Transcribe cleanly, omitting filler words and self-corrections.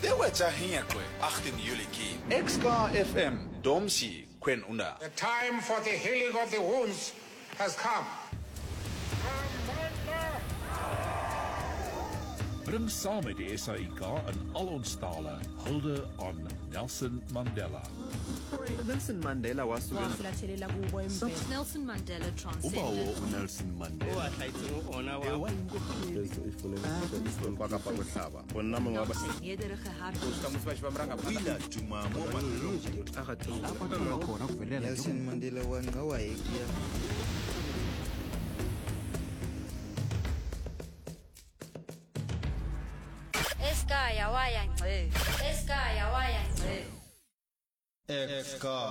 Tewetjahingekwe 18 Julie ki. XK FM Domsi Kwen Una. The time for the healing of the wounds has come. Bring saam met die SAIK in al ons tale hulde aan Nelson Mandela. Nelson Mandela was Nelson Mandela transcended. Nelson Mandela. Nederige hart. Nelson Mandela wangawayekia. Eskaya waya ngce. Eskaya waya ngce. XK